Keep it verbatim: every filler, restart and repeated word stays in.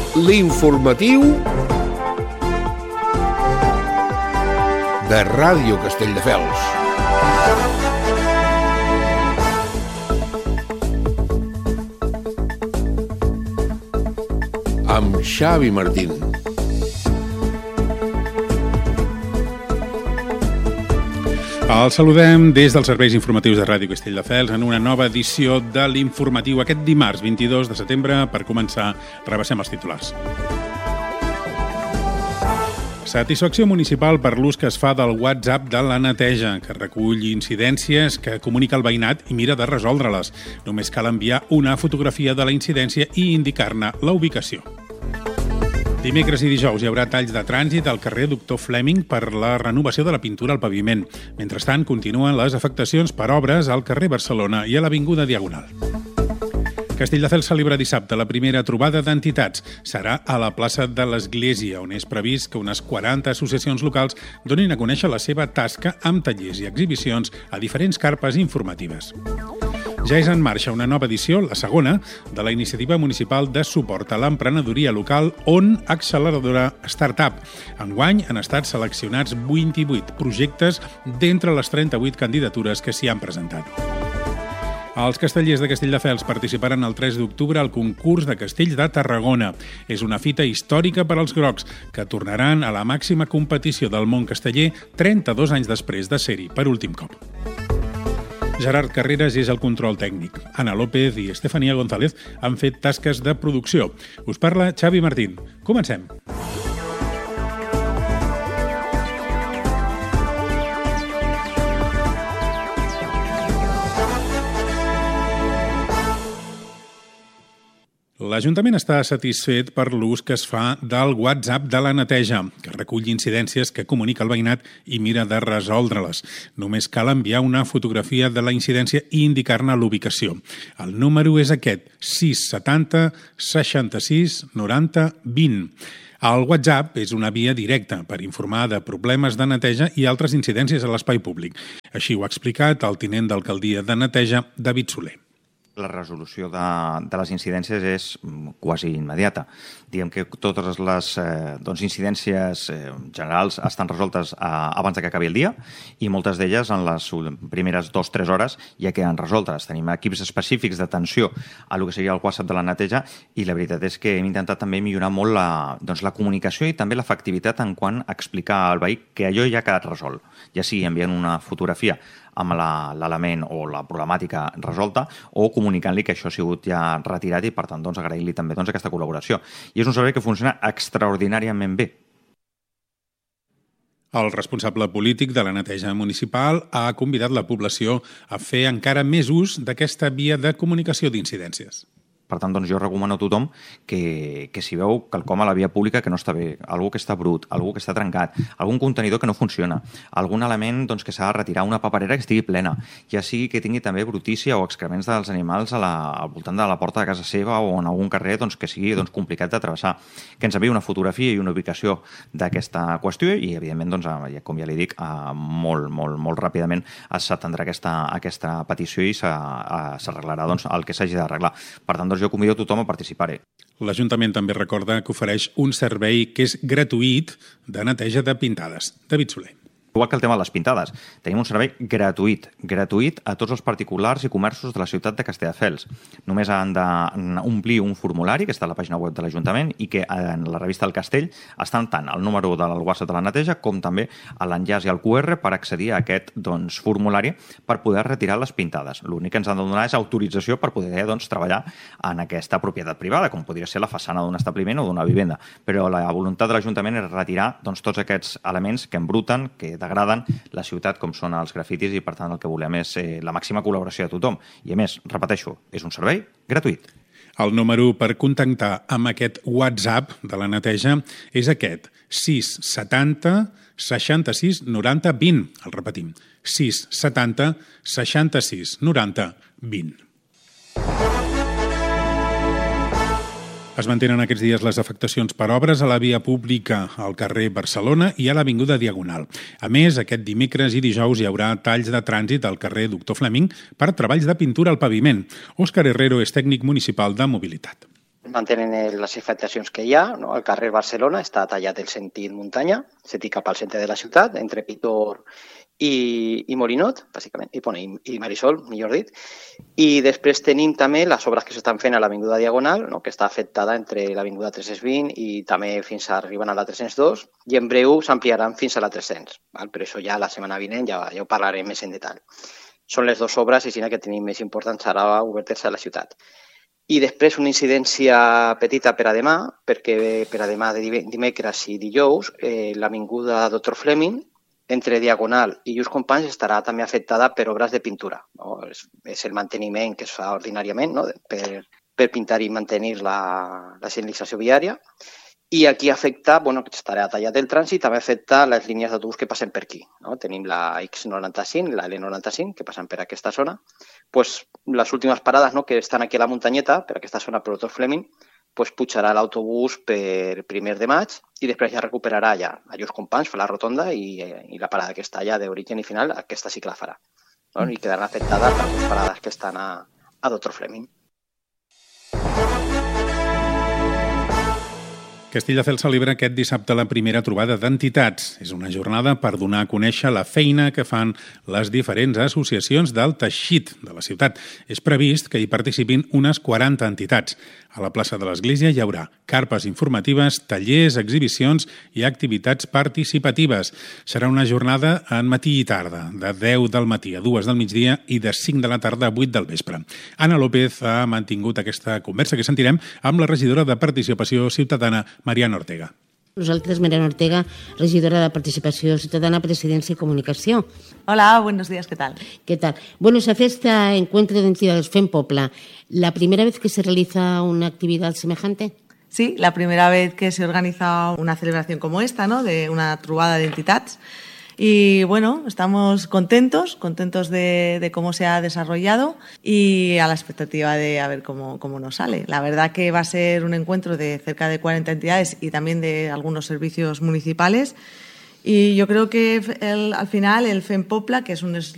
l'informatiu de Ràdio Castelldefels. Amb Xavi Martín. El saludem des dels serveis informatius de Ràdio Castelldefels en una nova edició de l'informatiu aquest dimarts vint-i-dos de setembre. Per començar, repassem els titulars. Satisfacció municipal per l'ús que es fa del WhatsApp de la neteja, que recull incidències, que comunica el veïnat i mira de resoldre-les. Només cal enviar una fotografia de la incidència i indicar-ne la ubicació. Dimecres i dijous hi haurà talls de trànsit al carrer Doctor Fleming per la renovació de la pintura al paviment. Mentrestant, continuen les afectacions per obres al carrer Barcelona i a l'Avinguda Diagonal. Castelldefels celebra dissabte la primera trobada d'entitats. Serà a la plaça de l'Església, on és previst que unes quaranta associacions locals donin a conèixer la seva tasca amb tallers i exhibicions a diferents carpes informatives. Ja és en marxa una nova edició, la segona, de la iniciativa municipal de suport a l'emprenedoria local On Acceleradora Startup. Enguany han estat seleccionats vint-i-vuit projectes d'entre les trenta-vuit candidatures que s'hi han presentat. Els castellers de Castelldefels participaran el tres d'octubre al concurs de castells de Tarragona. És una fita històrica per als grocs, que tornaran a la màxima competició del món casteller trenta-dos anys després de ser-hi per últim cop. Gerard Carreras és el control tècnic. Ana López i Estefania González han fet tasques de producció. Us parla Xavi Martín. Comencem. L'Ajuntament està satisfet per l'ús que es fa del WhatsApp de la neteja, que recull incidències, que comunica el veïnat i mira de resoldre-les. Només cal enviar una fotografia de la incidència i indicar-ne l'ubicació. El número és aquest, sis setanta seixanta-sis noranta vint. El WhatsApp és una via directa per informar de problemes de neteja i altres incidències a l'espai públic. Així ho ha explicat el tinent d'alcaldia de Neteja, David Soler. La resolució de, de les incidències és quasi immediata. Diguem que totes les eh, doncs, incidències eh, generals estan resoltes eh, abans de que acabi el dia i moltes d'elles en les primeres dues o tres hores ja queden resoltes. Tenim equips específics d'atenció a el que seria el WhatsApp de la neteja i la veritat és que hem intentat també millorar molt la, doncs, la comunicació i també l'efectivitat en quant a explicar al veí que allò ja ha quedat resolt. Ja sigui enviant una fotografia amb l'element o la problemàtica resolta o comunicant-li que això ha sigut ja retirat i, per tant, doncs, agrair-li també doncs, aquesta col·laboració. I és un servei que funciona extraordinàriament bé. El responsable polític de la neteja municipal ha convidat la població a fer encara més ús d'aquesta via de comunicació d'incidències. Per tant, doncs, jo recomano a tothom que, que si veu quelcom a la via pública que no està bé, algú que està brut, algú que està trencat, algun contenidor que no funciona, algun element doncs, que s'ha de retirar, una paperera que estigui plena, ja sigui que tingui també brutícia o excrements dels animals a la, al voltant de la porta de casa seva o en algun carrer doncs, que sigui doncs, complicat de travessar, que ens enviï una fotografia i una ubicació d'aquesta qüestió i, evidentment, doncs, com ja li dic, molt, molt, molt ràpidament s'atendrà aquesta, aquesta petició i s'arreglarà doncs, el que s'hagi d'arreglar. Per tant, doncs, jo convido a tothom a participar-hi. L'Ajuntament també recorda que ofereix un servei que és gratuït de neteja de pintades. David Soler. Igual que el tema de les pintades, tenim un servei gratuït, gratuït a tots els particulars i comerços de la ciutat de Castelldefels. Només han d'omplir un formulari que està a la pàgina web de l'Ajuntament i que en la revista del Castell estan tant el número del WhatsApp de la neteja com també l'enllaç i el Q R per accedir a aquest doncs, formulari per poder retirar les pintades. L'únic que ens han de donar és autorització per poder doncs, treballar en aquesta propietat privada, com podria ser la façana d'un establiment o d'una vivenda. Però la voluntat de l'Ajuntament és retirar doncs, tots aquests elements que embruten, que degraden la ciutat com són els grafitis i per tant el que volem és eh, la màxima col·laboració de tothom. I a més, repeteixo, és un servei gratuït. El número per contactar amb aquest WhatsApp de la neteja és aquest, sis setanta seixanta-sis noranta vint. El repetim, sis setanta seixanta-sis noranta vint. Es mantenen aquests dies les afectacions per obres a la via pública al carrer Barcelona i a l'Avinguda Diagonal. A més, aquest dimecres i dijous hi haurà talls de trànsit al carrer Doctor Fleming per treballs de pintura al paviment. Òscar Herrero és tècnic municipal de mobilitat. mantenen les afectacions que hi ha, no? El carrer Barcelona està tallat el sentit muntanya, sentit cap al centre de la ciutat, entre Pitor i, i Molinot, bàsicament, i, bueno, i, i Marisol, millor dit. I després tenim també les obres que s'estan fent a l'Avinguda Diagonal, no? Que està afectada entre l'Avinguda tres-cents vint i també fins a arriben a la tres-cents dos, i en breu s'ampliaran fins a la tres-cents. Val? Però això ja la setmana vinent ja, ja ho parlarem més en detall. Són les dues obres i si que tenim més importants ara obertes a la ciutat. I després una incidència petita per a demà, perquè per a demà de dimecres i dijous, eh, l'Avinguda doctor Fleming, entre Diagonal i Lluís Companys, estarà també afectada per obres de pintura. No? És, és el manteniment que es fa ordinàriament, no? per, per pintar i mantenir la, la senyalització viària. I aquí afecta, bueno, que estarà tallat el trànsit, també afecta les línies d'autobús que passen per aquí. No? Tenim la ics noranta-cinc, la ele noranta-cinc, que passen per aquesta zona. Pues, les últimes parades, no, que estan aquí a la muntanyeta, per aquesta zona, per doctor Fleming, pues, pujarà l'autobús per primer de maig i després ja recuperarà ja a Lluís Companys, fa la rotonda i, i la parada que està allà d'origen i final, aquesta sí que la farà. No? I quedaran afectades les parades que estan a, a doctor Fleming. Castelldefels celebra aquest dissabte la primera trobada d'entitats. És una jornada per donar a conèixer la feina que fan les diferents associacions del teixit de la ciutat. És previst que hi participin unes quaranta entitats. A la plaça de l'Església hi haurà carpes informatives, tallers, exhibicions i activitats participatives. Serà una jornada en matí i tarda, de deu del matí a dues del migdia i de cinc de la tarda a vuit del vespre. Anna López ha mantingut aquesta conversa que sentirem amb la regidora de Participació Ciutadana, Mariana Ortega. Nosaltres, Mariana Ortega, regidora de Participació Ciutadana, Presidencia y Comunicación. Hola, buenos días, ¿qué tal? ¿Qué tal? Bueno, se hace este encuentro de entidades FEMPOPLA. ¿La primera vez que se realiza una actividad semejante? Sí, la primera vez que se organiza una celebración como esta, ¿no? De una trobada de entitats. Y bueno, estamos contentos, contentos de, de cómo se ha desarrollado y a la expectativa de a ver cómo, cómo nos sale. La verdad que va a ser un encuentro de cerca de cuarenta entidades y también de algunos servicios municipales. Y yo creo que el, al final el FEMPOPLA, que es un